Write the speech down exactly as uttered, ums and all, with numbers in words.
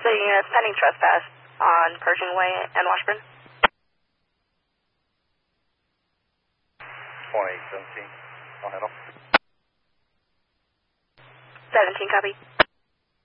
So units pending trespass on Pershing Way and Washburn. twenty seventeen, I'll handle. seventeen, copy.